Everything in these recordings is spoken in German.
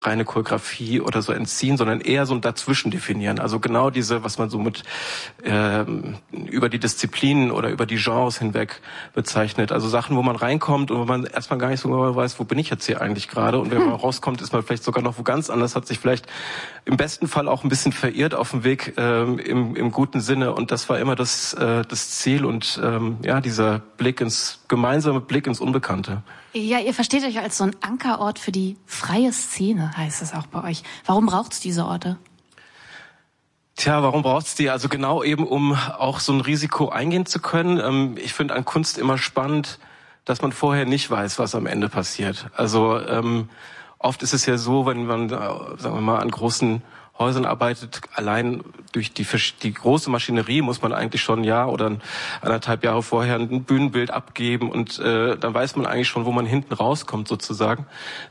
reine Choreografie oder so entziehen, sondern eher so ein Dazwischen definieren. Also genau diese, was man so mit über die Disziplinen oder über die Genres hinweg bezeichnet. Also Sachen, wo man reinkommt und wo man erstmal gar nicht so genau weiß, wo bin ich jetzt hier eigentlich gerade? Und wenn man rauskommt, ist man vielleicht sogar noch wo ganz anders, hat sich vielleicht im besten Fall auch ein bisschen verirrt auf dem Weg im guten Sinne. Und das war immer das Ziel und dieser gemeinsame Blick ins Unbekannte. Ja, ihr versteht euch als so ein Ankerort für die freie Szene, heißt es auch bei euch. Warum braucht's diese Orte? Tja, warum braucht's die? Also genau eben, um auch so ein Risiko eingehen zu können. Ich finde an Kunst immer spannend, dass man vorher nicht weiß, was am Ende passiert. Also oft ist es ja so, wenn man, sagen wir mal, an großen Häusern arbeitet, allein durch die große Maschinerie muss man eigentlich schon ein Jahr oder 1,5 Jahre vorher ein Bühnenbild abgeben und dann weiß man eigentlich schon, wo man hinten rauskommt sozusagen.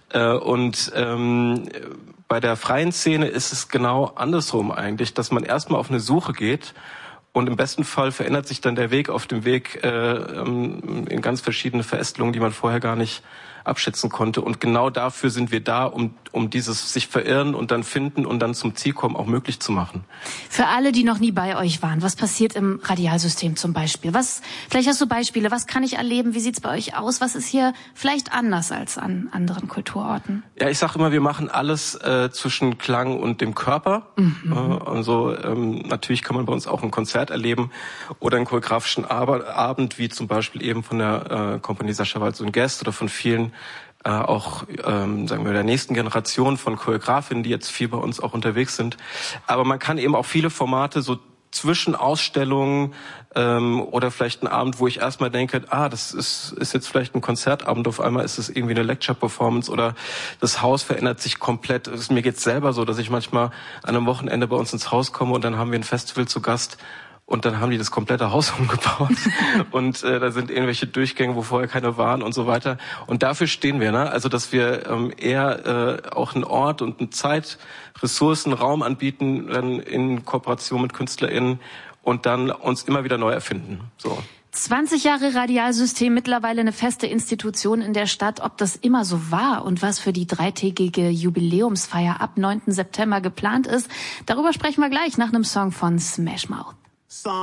Bei der freien Szene ist es genau andersrum eigentlich, dass man erstmal auf eine Suche geht und im besten Fall verändert sich dann der Weg auf dem Weg in ganz verschiedene Verästelungen, die man vorher gar nicht abschätzen konnte. Und genau dafür sind wir da, um dieses sich verirren und dann finden und dann zum Ziel kommen auch möglich zu machen. Für alle, die noch nie bei euch waren, was passiert im Radialsystem zum Beispiel? Vielleicht hast du Beispiele, was kann ich erleben? Wie sieht's bei euch aus? Was ist hier vielleicht anders als an anderen Kulturorten? Ja, ich sage immer, wir machen alles zwischen Klang und dem Körper. Natürlich kann man bei uns auch ein Konzert erleben oder einen choreografischen Abend, wie zum Beispiel eben von der Kompanie Sascha Waltz und Guest oder von vielen sagen wir der nächsten Generation von Choreografinnen, die jetzt viel bei uns auch unterwegs sind. Aber man kann eben auch viele Formate so zwischen Ausstellungen oder vielleicht ein Abend, wo ich erstmal denke, das ist jetzt vielleicht ein Konzertabend, auf einmal ist es irgendwie eine Lecture-Performance oder das Haus verändert sich komplett. Mir geht's selber so, dass ich manchmal an einem Wochenende bei uns ins Haus komme und dann haben wir ein Festival zu Gast. Und dann haben die das komplette Haus umgebaut und da sind irgendwelche Durchgänge, wo vorher keine waren und so weiter. Und dafür stehen wir, ne? Also dass wir eher auch einen Ort und eine Zeit, Ressourcen, Raum anbieten, dann in Kooperation mit KünstlerInnen und dann uns immer wieder neu erfinden. So. 20 Jahre Radialsystem, mittlerweile eine feste Institution in der Stadt. Ob das immer so war und was für die 3-tägige Jubiläumsfeier ab 9. September geplant ist, darüber sprechen wir gleich nach einem Song von Smash Mouth.